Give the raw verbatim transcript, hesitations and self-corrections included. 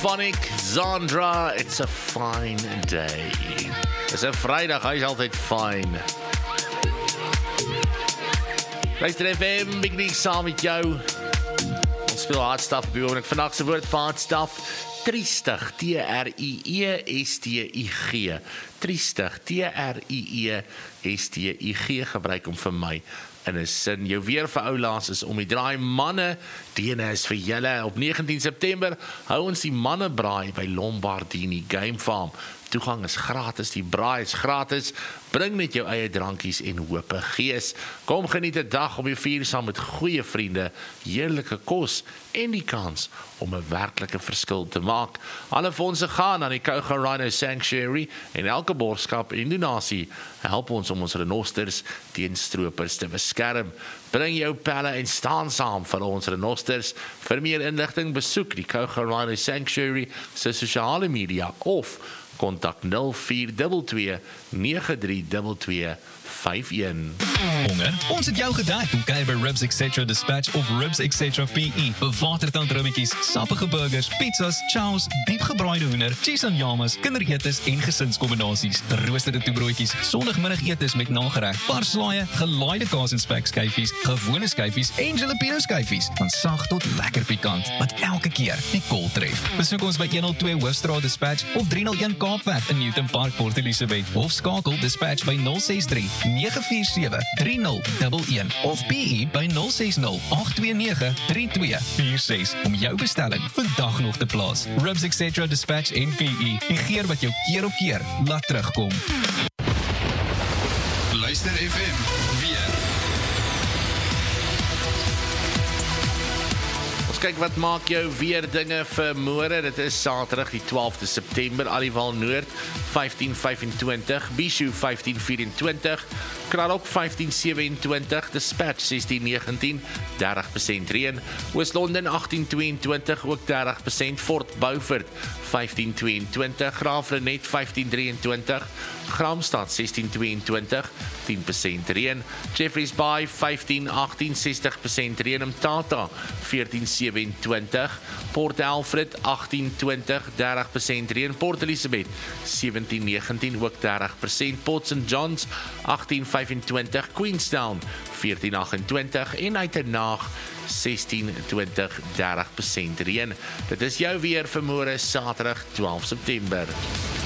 Phonic, Zandra, it's a fine day. Dis 'n Vrydag, hy is altyd fyn. Luister F M, Big Nick saam met jou. Ons speel hardstaf op die oomblik. Vandag se woord vir hardstaf, triestig, T R I E S T I G. Triestig, T R I E S T I G, gebruik om vir my in 'n sin. Jou weer vir oulaas is om die draai manne, D N A is vir julle. Op negentien September hou ons die mannebraai by Lombardini Game Farm. Toegang is gratis, die braai is gratis. Bring net jou eie drankies en hoop gees. Kom geniet 'n dag om jou vier saam met goeie vriende, heerlike kos en die kans om 'n werklike verskil te maak. Alle fondse gaan aan die Kouga Rhino Sanctuary en elke borgskap en donasie help ons om ons renosters teen stroopers te beskerm. Bring jou pelle en staan saam vir ons renosters. Vir meer inligting besoek die Kouga Rhino Sanctuary se sosiale media of kontak nul vier twee twee nege drie twee twee vyf een. Honger? Ons het jou gedek. Kom kyk by Ribs et cetera Dispatch of Ribs et cetera P E. Bewatertand rummetjies, sappige burgers, pizzas, chows, diepgebraaide hoender, cheese en yamas, kinderetes en gesinskombinasies, roosterde toebroodjies, sondagmiddagetes met nagereg, parslaaie, gelaaide kaas en spekskyfies, gewone skyfies en jalapeno skyfies, van sag tot lekker pikant, wat elke keer die kol tref. Besoek ons by honderd twee Hoofstraat Dispatch of driehonderd een Kaapweg in Newton Park, Port Elizabeth, of skakel Dispatch by nul ses drie nege vier sewe drie nul een een of P E by nul ses nul agt twee nege drie twee vier ses om jou bestelling vandag nog te plaas. Ribs et cetera Dispatch en P E, die geur wat jou keer op keer laat terugkom. Luister F M, weer. Kyk wat maak jou weer dinge vir môre. Dit is Saterdag die twaalfde September. Aliwal Noord vyftien vyf en twintig, Bishu vyftien vyf en twintig, Kralok vyftien sewe en twintig, Dispatch sestien negentien, dertig persent reën, Oos-London agttien twee en twintig, ook dertig persent, Fort Beaufort vyftien twee en twintig, Graafrenet vyftien drie en twintig, Gramstad sestien twee en twintig, tien persent reën, Jeffreys Bay vyftien agttien, sestig persent reën, Mtata veertien sewe en twintig, Port Alfred agttien twintig, dertig persent reën, Port Elizabeth sewentien negentien, ook dertig persent, Port Saint John's agttien vyf en twintig, Queenstown veertien agt en twintig en Uitenhaag sestien twintig, dertig persent reën. Dit is jou weer vir môre Saterdag twaalf September.